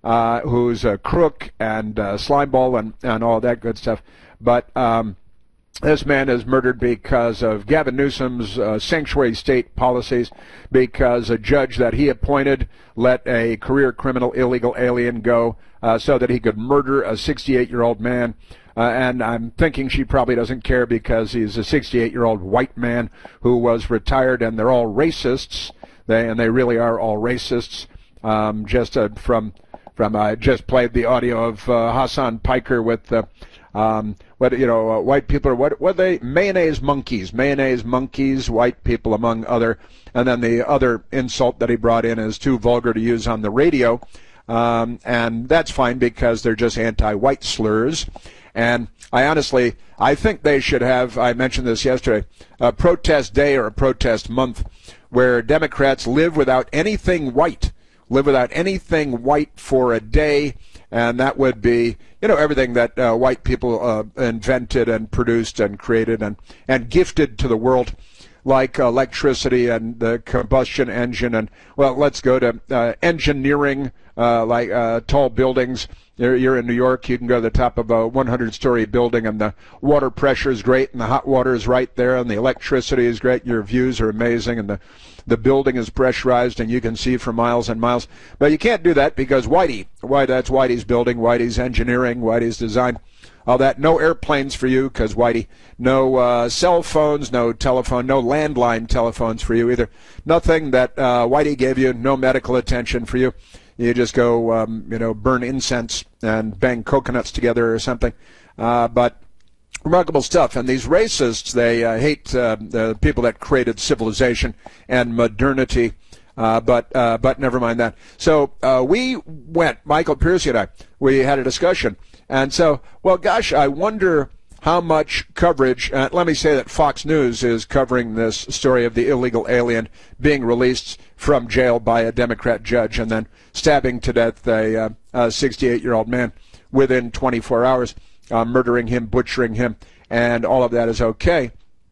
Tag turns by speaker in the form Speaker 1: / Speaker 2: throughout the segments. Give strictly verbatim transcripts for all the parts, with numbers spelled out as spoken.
Speaker 1: uh, who's a crook and uh, slimeball and, and all that good stuff. But um, this man is murdered because of Gavin Newsom's uh, sanctuary state policies, because a judge that he appointed let a career criminal illegal alien go uh, so that he could murder a sixty-eight-year-old man. Uh, and I'm thinking she probably doesn't care because he's a sixty-eight-year-old white man who was retired, and they're all racists. They and they really are all racists. Um, just uh, from from I just played the audio of uh, Hassan Piker with uh, um, what you know, uh, white people are what what are they mayonnaise monkeys, mayonnaise monkeys, white people among other. And then the other insult that he brought in is too vulgar to use on the radio, um, and that's fine because they're just anti-white slurs. And I honestly, I think they should have, I mentioned this yesterday, a protest day or a protest month where Democrats live without anything white, live without anything white for a day, and that would be, you know, everything that uh, white people uh, invented and produced and created and, and gifted to the world, like electricity and the combustion engine. And, well, let's go to uh, engineering, uh, like uh, tall buildings. You're in New York, you can go to the top of a hundred-story building, and the water pressure is great, and the hot water is right there, and the electricity is great, your views are amazing, and the, the building is pressurized, and you can see for miles and miles. But you can't do that because Whitey, why that's Whitey's building, Whitey's engineering, Whitey's design, all that. No airplanes for you because Whitey. No uh, cell phones, no telephone, no landline telephones for you either. Nothing that uh, Whitey gave you, no medical attention for you. You just go, um, you know, burn incense and bang coconuts together or something. Uh, but remarkable stuff. And these racists, they uh, hate uh, the people that created civilization and modernity. Uh, but uh, but never mind that. So uh, we went, Michael Piercy and I, we had a discussion. And so, well, gosh, I wonder how much coverage, uh, let me say that Fox News is covering this story of the illegal alien being released from jail by a Democrat judge and then stabbing to death a, uh, a sixty-eight-year-old man within twenty-four hours, uh, murdering him, butchering him, and all of that is okay.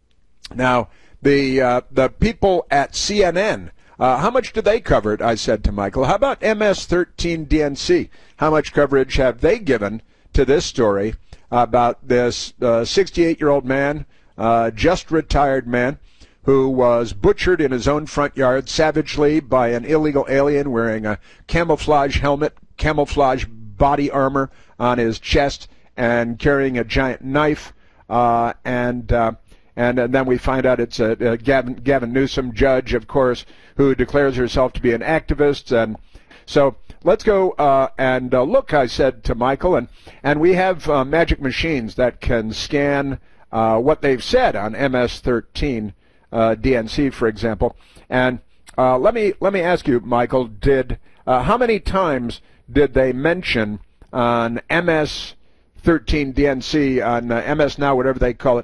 Speaker 1: Now, the uh, the people at C N N, uh, how much do they cover it? I said to Michael. How about M S thirteen D N C? How much coverage have they given to this story about this uh, sixty-eight-year-old man, uh, just retired man, who was butchered in his own front yard savagely by an illegal alien wearing a camouflage helmet, camouflage body armor on his chest, and carrying a giant knife. Uh, and, uh, and and then we find out it's a, a Gavin, Gavin Newsom judge, of course, who declares herself to be an activist. And so let's go uh, and uh, look, I said to Michael, and, and we have uh, magic machines that can scan uh, what they've said on M S thirteen uh, D N C, for example. And uh, let me let me ask you, Michael, did uh, how many times did they mention on M S thirteen D N C, on uh, M S Now, whatever they call it,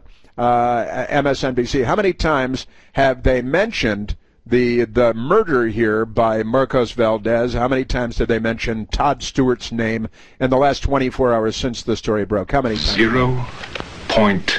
Speaker 1: uh, M S N B C, how many times have they mentioned the the murder here by Marcos Valdez? How many times did they mention Todd Stewart's name in the last twenty-four hours since the story broke? How many times?
Speaker 2: Zero point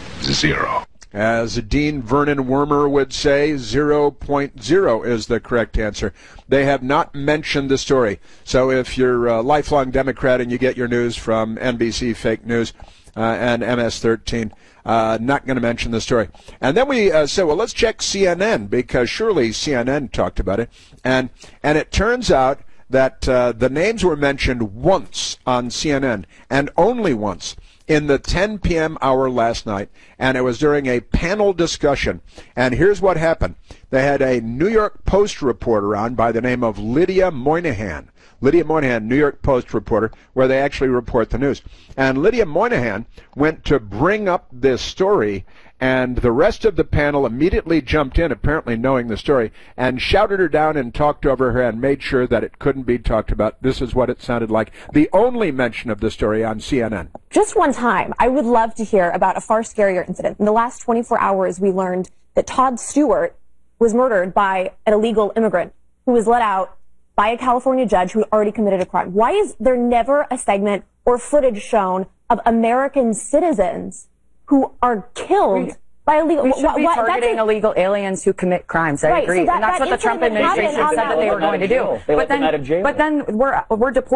Speaker 2: zero.
Speaker 1: As Dean Vernon Wormer would say, zero point zero is the correct answer. They have not mentioned the story. So if you're a lifelong Democrat and you get your news from N B C Fake News uh, and M S thirteen, Uh, not going to mention the story. And then we uh, said, well, let's check C N N, because surely C N N talked about it. And and it turns out that uh, the names were mentioned once on C N N, and only once, in the ten p.m. hour last night. And it was during a panel discussion. And here's what happened. They had a New York Post reporter on by the name of Lydia Moynihan. Lydia Moynihan, New York Post reporter, where they actually report the news. And Lydia Moynihan went to bring up this story, and the rest of the panel immediately jumped in, apparently knowing the story, and shouted her down and talked over her and made sure that it couldn't be talked about. This is what it sounded like. The only mention of the story on C N N.
Speaker 3: Just one time, I would love to hear about a far scarier incident. In the last twenty-four hours, we learned that Todd Stewart was murdered by an illegal immigrant who was let out by a California judge who already committed a crime. Why is there never a segment or footage shown of American citizens who are killed
Speaker 4: we,
Speaker 3: by illegal?
Speaker 4: We should
Speaker 3: wh-
Speaker 4: be
Speaker 3: wh-
Speaker 4: targeting illegal aliens who commit crimes. I
Speaker 3: right,
Speaker 4: agree,
Speaker 3: so that,
Speaker 4: and that's
Speaker 3: that
Speaker 4: what the Trump administration said that they were going to do.
Speaker 5: They
Speaker 4: but
Speaker 5: let them
Speaker 4: then,
Speaker 5: out of jail.
Speaker 4: but then we're we're deporting